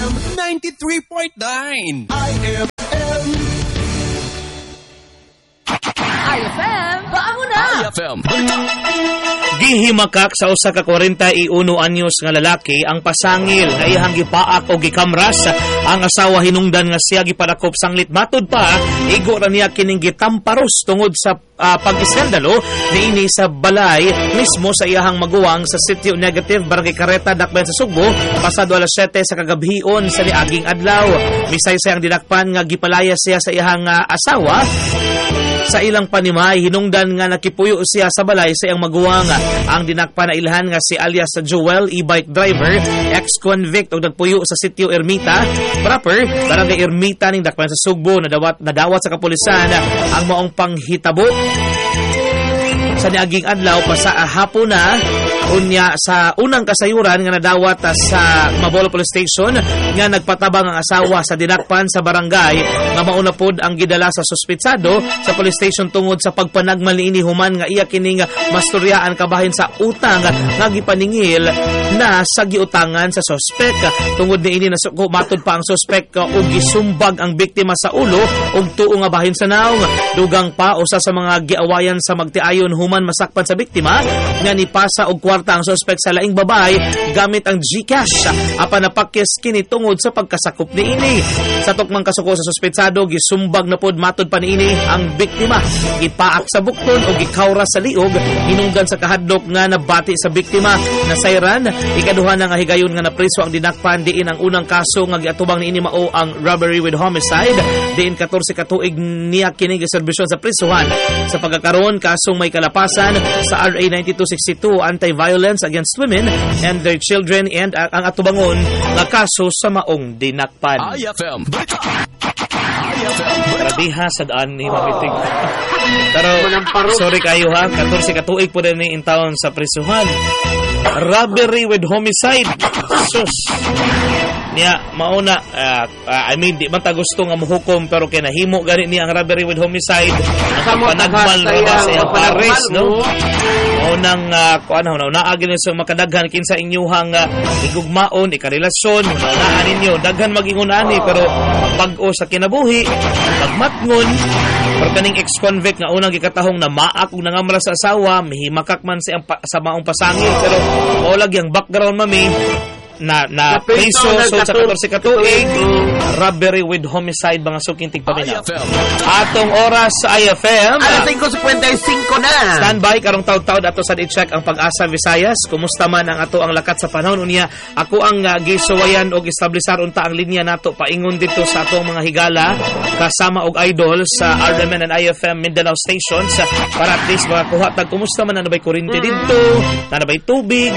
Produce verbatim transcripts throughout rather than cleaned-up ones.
M ninety-three point nine. I F M. I F M, baamo na! I F M. Gihimakak sa usa ka forty-one anyos nga lalaki ang pasangil nga iyang gipaak o gikamras ang asawa hinungdan nga siya gipadakop sanglit matud pa igo ra niya kining gitamparos tungod sa uh, pag-iskandalo niini sa balay mismo sa iyang maguwang sa Sitio Negative Barangay Carreta, Dakbayan sa Sugbo pasado alas siyete sa kagabhion sa niaging adlaw. Misay sayang dinakpan nga gipalaya siya sa iyang uh, asawa sa ilang panimay. Hinungdan nga nakipuyo siya sa balay sa iyang maguwang. Ang dinakpa na ilhan nga si alias Joel, e-bike driver, ex-convict o nagpuyo sa Sitio Ermita proper, barangay Ermita ning Dakbayan sa Sugbo. Nadawat, nadawat sa kapulisan ang maong panghitabo sa niaging adlaw pa sa hapon na unya sa unang kasayuran nga nadawat sa Mabolo Police Station nga nagpatabang ang asawa sa dinakpan sa barangay nga mauna pod ang gidala sa suspitsado sa police station tungod sa pagpanagmal niini human nga iya kining masturyaan kabahin sa utang nga gipaningil na sa giutangan sa suspek. Tungod niini nasuko matud pa ang suspek og gisumbag ang biktima sa ulo og tuo nga bahin sa naong. Dugang pa usa sa mga giawayan sa magtiayon human masakpan sa biktima nga nipasa og kwarta ang suspek sa laing babay gamit ang GCash apan napakyas kini tungod sa pagkasakop niini. Sa tukmang kasuko sa suspetsado gisumbag na pod matud pa niini ang biktima, gipaak sa bukton o gikawra sa liog hinungdan sa kahadlok nga nabati sa biktima. Nasayran ikaduha na nga higayon nga napriso ang dinakpan diin ang unang kaso nga giatubang niini mao ang robbery with homicide diin fourteen ka tuig niya kini giserbisyon sa prisuhan. Sa pagkakaroon kasong may kalapasan sa R A ninety-two sixty-two Anti-Violence Against Women and Their Children and uh, ang atubangon nga kaso sa maong dinakpan. I F M. I F M. Grabiha sa daan ni Mapitig. Pero sorry kayo ha, fourteen ka tuig po din ni in town sa prisuhan. Robbery with homicide. Sus. Niya mauna uh, uh, I mean di man ta gusto nga mohukom pero kay nahimo gani ni ang robbery with homicide. Panagmal ra sa iyang pares no. Maunang uh, kuan na naagi ni sa makadaghan kinsa inyuhang uh, igugmaon ikarelasyon naa ninyo daghan magingon ani pero bag-o sa kinabuhi pagmatngon pero kaning ex-convict nga unang gikatahong na maak ug nangamra sa asawa mihimakak man sa pa, sa maong pasangil pero mao lagi ang background mami na na priso so sa fourteen ka tuig robbery with homicide mga suking tigpaminaw. Atong oras sa I F M alas five fifty-five na. Standby karong taud-taud ato sa i-check ang Pag-asa Visayas. Kumusta man ang ato ang lakat sa panahon unya ako ang uh, gisuwayan og establishar unta ang linya nato paingon dito sa atong mga higala kasama og idol sa R M N and I F M Mindanao stations para at least makakuha tag kumusta man na bay kuryente dito na bay tubig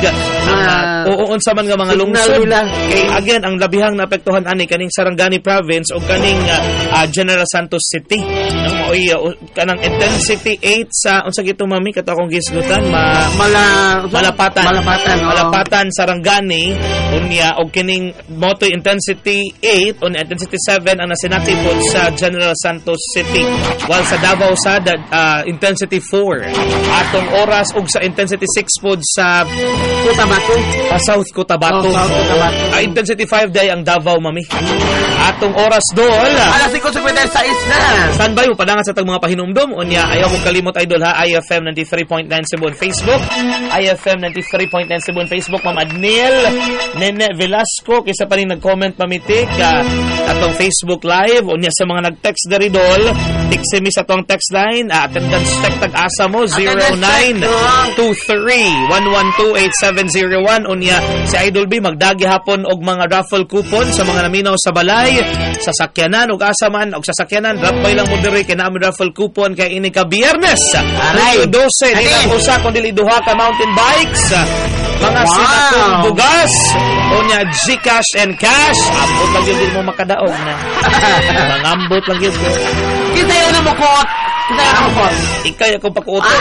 uh, o unsa man nga mga lungsod kay again ang labihang naapektuhan ani kaning Sarangani province o kaning uh, uh, General Santos City no oy uh, kanang intensity eight sa unsa gito mami kato akong gisgutan ma Mala, malapatan malapatan oh. malapatan Sarangani unya og kining moto intensity eight on intensity seven ang nasinatipod sa General Santos City while sa Davao sa uh, intensity four atong oras og sa intensity six pod sa Cotabato uh, South Cotabato oh, uh, intensity five day ang Davao mami atong oras dol alas five fifty-six na. Standby mo padangan sa tag mga pahinumdom unya ayaw mo kalimot idol ha. I F M ninety-three point nine Cebu on Facebook, I F M ninety-three point nine Cebu on Facebook. Ma'am Adnil Nene Velasco kisa pa rin nag-comment pamitik uh, atong Facebook live unya sa mga nag-text dari dol tiksimi sa atong text line uh, attendance check tag-asa mo zero nine two three one one two eight seven zero one unya si Idol B magdagi hapon og mga raffle coupon sa mga naminaw sa balay sa sakyanan ug asa man og sasakyanan drop by lang mo diri kay naa raffle coupon kay ini ka Biyernes Aray twelve di na usa kun dili duha ka mountain bikes mga wow. Sinatong bugas unya GCash and cash ambot lang yun din mo makadaog na mangambot lang yun kita yun na mukot kita yun na mukot ikay akong pakuutot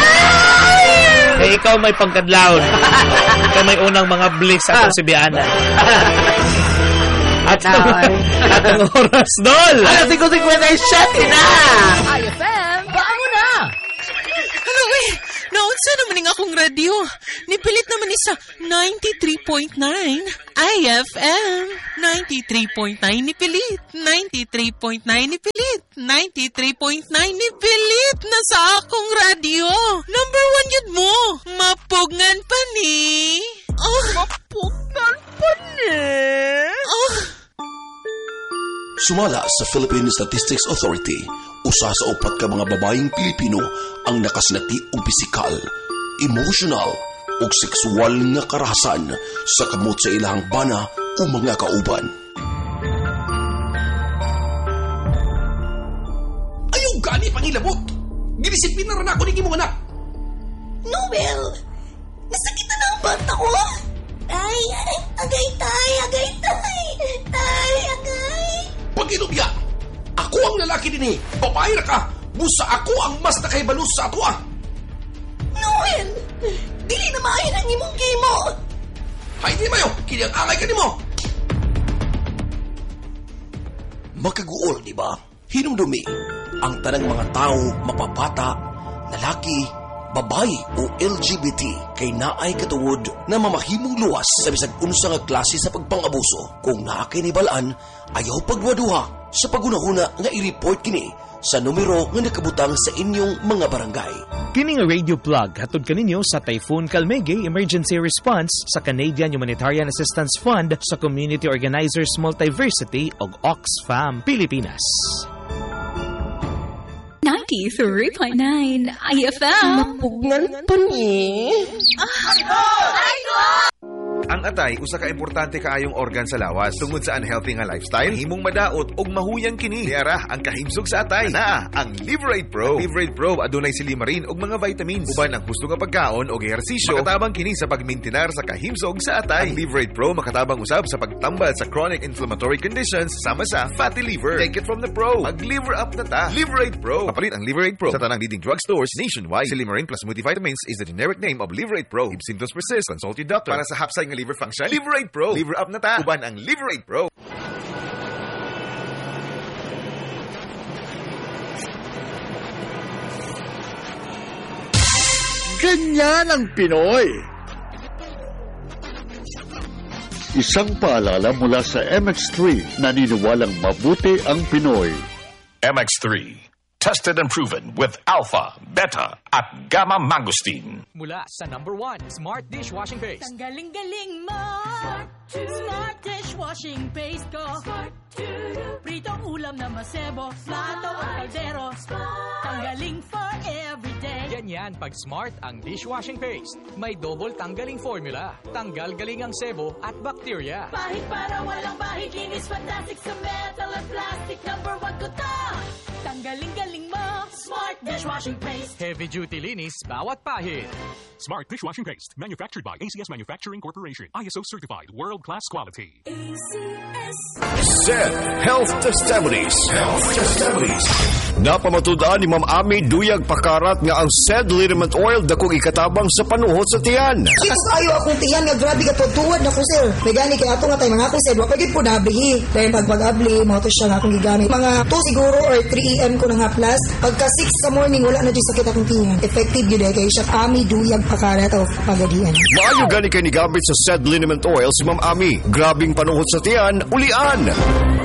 kay ikaw may pagkadlaon ikaw may unang mga bliss atong si Biana at ang oras dol alas five fifty-seven na. I F M, baamo na! Hello, eh. No, Naunsa naman ning akong radyo. Nipilit naman ni sa ninety-three point nine. I F M. ninety-three point nine nipilit. ninety-three point nine nipilit. ninety-three point nine nipilit na sa akong radyo. Number one yun mo. Mapugngan pa ni. Oh. Mapugngan pa ni. Oh. Sumala sa Philippine Statistics Authority, usa sa upat ka mga babaeng Pilipino ang nakasinati og pisikal, emotional ug sexual nga karahasan sa kamot sa ilahang bana o mga kauban. Ayaw gani pangilabot! Ginisipin na rin ako ni mo anak! Noel! Nasakit na ang bata ko! Ay, ay, agay tay, agay tay! Tay, agay! Pag-inubya! Ako ang lalaki din eh! Babae na ka! Busa ako ang mas nakaibalus sa ato ah! Noel! Dili na maayon ang imong gimo! Hay di mayo! Kini ang angay ka ni mo! Makaguol, di ba? Hinumdumi ang tanang mga tao, mapapata, lalaki, babae o L G B T kay naay katungod na mamahimong luwas sa bisag unsa nga klase sa pagpangabuso. Kung naa kay nibalaan, ayaw pagwaduha sa pagunahuna nga i-report kini sa numero nga nakabutang sa inyong mga barangay. Kini nga radio plug hatod kaninyo sa Typhoon Calmege Emergency Response sa Canadian Humanitarian Assistance Fund sa Community Organizers Multiversity ug Oxfam Pilipinas. ninety-three point nine I F M. Mapugngan pa ni. Ang atay usa ka importante kaayong organ sa lawas tungod sa unhealthy nga lifestyle himong madaot og mahuyang kini. Niara ang kahimsog sa atay. Naa ang Liverate Pro. Liverate Pro adunay silimarin og mga vitamins uban ang husto nga pagkaon og ehersisyo. Makatabang kini sa pagmintinar sa kahimsog sa atay. Ang Liverate Pro makatabang usab sa pagtambal sa chronic inflammatory conditions sama sa fatty liver. Take it from the pro. Mag-liver up na ta. Liverate Pro. Papalit ang Liverate Pro sa tanang leading drugstores nationwide. Silimarin plus multivitamins is the generic name of Liverate Pro. If symptoms persist, consult your doctor. Para sa hapsay nga liver function, Liverate Pro. Liver up na ta. Uban ang Liverate Pro. Ganyan ang Pinoy. Isang paalala mula sa M X three, naniniwalang mabuti ang Pinoy. M X three. Tested and proven with alpha, beta, at gamma mangosteen. Mula sa number one, Smart Dishwashing Paste. Ang galing-galing mo. Smart, Smart Dishwashing Paste ko. Smart Pritong ulam na masebo. Plato o kaldero. Tanggaling for everyday. Ganyan pag Smart ang dishwashing paste. May double tanggaling formula. Tanggal galing ang sebo at bacteria. Pahit para walang bahid. Linis fantastic sa metal at plastic. Number one ko ta. Tanggaling-galing mo. Smart Dishwashing Paste. Heavy duty linis, bawat pahid. Smart Dishwashing Paste. Manufactured by A C S Manufacturing Corporation. I S O certified. World-class quality. A C S. S E D Health Testimonies. Health Testimonies. Napamatudaan ni Ma'am Ami Duyag Pakarat nga ang S E D liniment oil dakong ikatabang sa panuhot sa tiyan. Mas ayo akong tiyan nga grabe ka tutuwad na ko sir. May gani kay ato nga tayo mga akong S E D. Wapagid po nabihi. Dahil pag pag-abli, mga to siya nga akong gigamit. Mga two siguro or three A M ko na nga plus. Pagka six sa morning, wala na dyan sakit akong tiyan. Effective yun eh. Kaya siya Ami Duyag Pakarat of Pagadian. Maayo gani kay ni gamit sa S E D liniment oil si Ma'am Ami. Grabing panuhot sa tiyan, ulian.